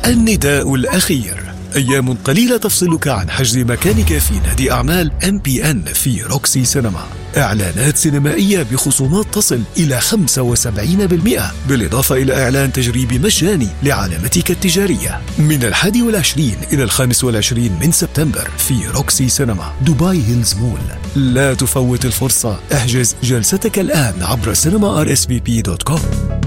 النداء الأخير: أيام قليلة تفصلك عن حجز مكانك في نادي أعمال MPN في روكسي سينما. إعلانات سينمائية بخصومات تصل إلى 75%، بالإضافة إلى إعلان تجريبي مجاني لعلامتك التجارية من 21 إلى 25 من سبتمبر في روكسي سينما دبي هيلز مول. لا تفوت الفرصة، احجز جلستك الآن عبر cinema rsvp.com.